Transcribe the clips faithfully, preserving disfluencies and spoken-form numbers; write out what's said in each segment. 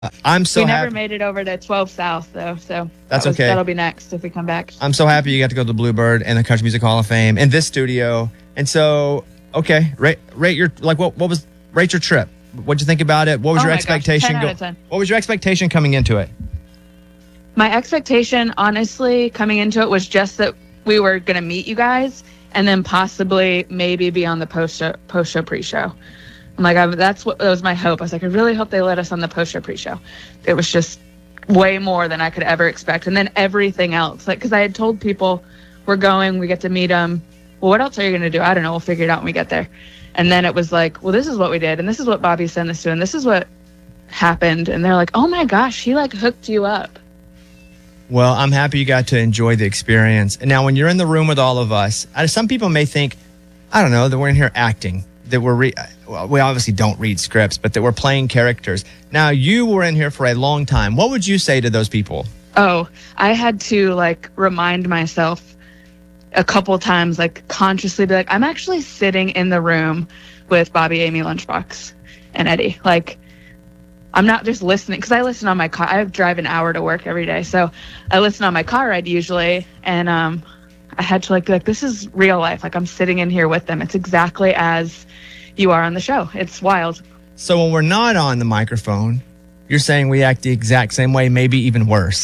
I'm so we happy. never made it over to twelve South, though, so That's that was, okay. That'll be next if we come back. I'm so happy you got to go to the Bluebird and the Country Music Hall of Fame in this studio. And so, okay, rate rate your like what what was rate your trip? What'd you think about it? What was Oh your my gosh, expectation? ten out go- of ten. What was your expectation coming into it? My expectation, honestly, coming into it was just that we were going to meet you guys and then possibly maybe be on the post-show, post-show pre-show. I'm like, I, that's what that was my hope. I was like, I really hope they let us on the post-show pre-show. It was just way more than I could ever expect. And then everything else, like, because I had told people we're going, we get to meet them. Well, what else are you going to do? I don't know. We'll figure it out when we get there. And then it was like, well, this is what we did. And this is what Bobby sent us to. And this is what happened. And they're like, oh my gosh, he like hooked you up. Well, I'm happy you got to enjoy the experience. And now when you're in the room with all of us, I- some people may think, I don't know, that we're in here acting, that we're, re- well, we obviously don't read scripts, but that we're playing characters. Now, you were in here for a long time. What would you say to those people? Oh, I had to like remind myself a couple times, like consciously be like, I'm actually sitting in the room with Bobby, Amy, Lunchbox, and Eddie. Like, I'm not just listening, because I listen on my car. I drive an hour to work every day, so I listen on my car ride usually, and um, I had to like be like, this is real life. Like, I'm sitting in here with them. It's exactly as you are on the show. It's wild. So when we're not on the microphone, you're saying we act the exact same way, maybe even worse.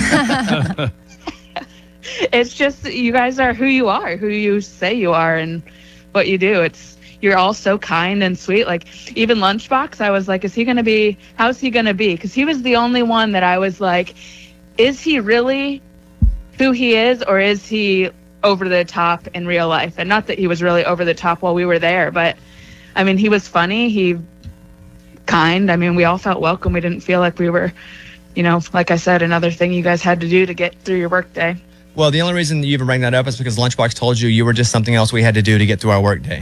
It's just that you guys are who you are, who you say you are, and what you do. It's you're all so kind and sweet. Like, even Lunchbox, I was like, is he going to be, how's he going to be? Because he was the only one that I was like, is he really who he is, or is he over the top in real life? And not that he was really over the top while we were there, but I mean, he was funny, he kind. I mean, we all felt welcome. We didn't feel like we were, you know, like I said, another thing you guys had to do to get through your workday. Well, the only reason you even bring that up is because Lunchbox told you you were just something else we had to do to get through our workday.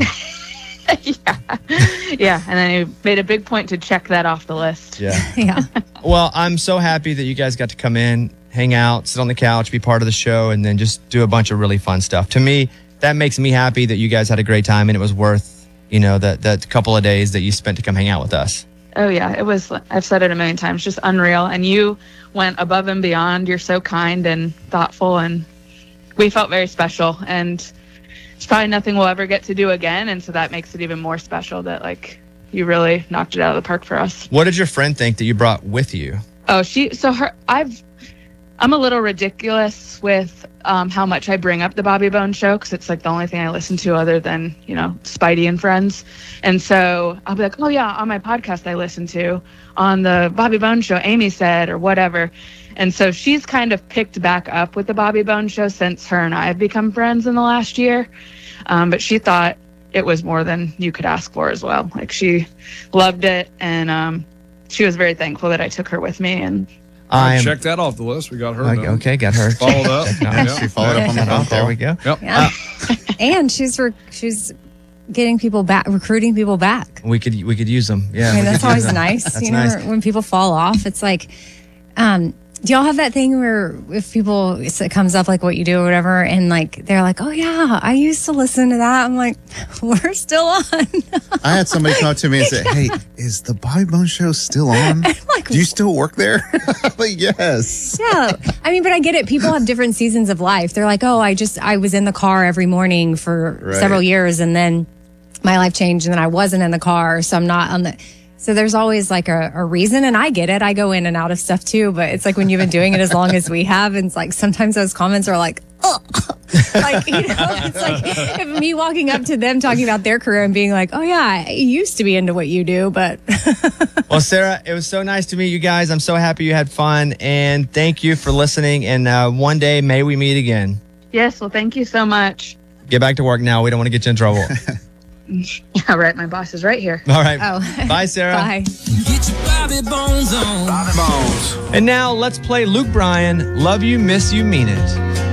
yeah. Yeah. And then he made a big point to check that off the list. Yeah. Yeah. Well, I'm so happy that you guys got to come in, hang out, sit on the couch, be part of the show, and then just do a bunch of really fun stuff. To me, that makes me happy that you guys had a great time and it was worth, you know, that, that couple of days that you spent to come hang out with us. Oh, yeah. It was, I've said it a million times, just unreal. And you went above and beyond. You're so kind and thoughtful, and we felt very special. And it's probably nothing we'll ever get to do again. And so that makes it even more special that, like, you really knocked it out of the park for us. What did your friend think that you brought with you? Oh, she, so her, I've, I'm a little ridiculous with um, how much I bring up the Bobby Bones Show, because it's like the only thing I listen to other than, you know, Spidey and Friends. And so I'll be like, oh yeah, on my podcast I listen to, on the Bobby Bones Show, Amy said, or whatever. And so she's kind of picked back up with the Bobby Bones Show since her and I have become friends in the last year. Um, but she thought it was more than you could ask for as well. Like, she loved it, and um, she was very thankful that I took her with me. And I am, check that off the list. We got her. okay, done. okay, got her. Followed up. Nice. Yep. She followed up on the phone call. There we go. Yep. Yeah. And she's re- she's getting people back, recruiting people back. We could we could use them. Yeah, I mean, we that's could use always them. nice. That's you know, nice. when people fall off, it's like, um, do y'all have that thing where if people, it comes up like what you do or whatever, and like, they're like, oh yeah, I used to listen to that. I'm like, we're still on. I had somebody come up to me and say, hey, is the Bobby Bones Show still on? like, Do you still work there? I'm like, yes. Yeah. I mean, but I get it. People have different seasons of life. They're like, oh, I just, I was in the car every morning for Right. several years, and then my life changed and then I wasn't in the car. So I'm not on the, so there's always like a, a reason. And I get it. I go in and out of stuff too, but it's like when you've been doing it as long as we have, and it's like, sometimes those comments are like, oh, like, you know, it's like if me walking up to them talking about their career and being like, oh yeah, I used to be into what you do, but Well, Sarah, it was so nice to meet you guys. I'm so happy you had fun, and thank you for listening. And uh, one day, may we meet again. yes, well, thank you so much. Get back to work now. We don't want to get you in trouble. Yeah, right. My boss is right here. All right. oh, Bye, Sarah. bye. Get your Bobby Bones on. And now let's play Luke Bryan, Love You, Miss You, Mean It.